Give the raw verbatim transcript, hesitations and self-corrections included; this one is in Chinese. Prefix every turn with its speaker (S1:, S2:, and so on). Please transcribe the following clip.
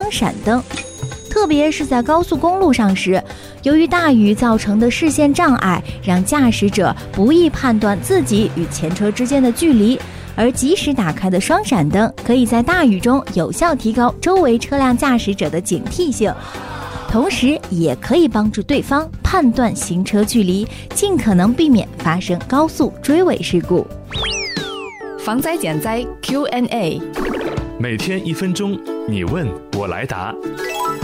S1: 双闪灯。特别是在高速公路上时，由于大雨造成的视线障碍，让驾驶者不易判断自己与前车之间的距离，而及时打开的双闪灯可以在大雨中有效提高周围车辆驾驶者的警惕性，同时也可以帮助对方判断行车距离，尽可能避免发生高速追尾事故。
S2: 防灾减灾 Q and A，
S3: 每天一分钟，你问我来答。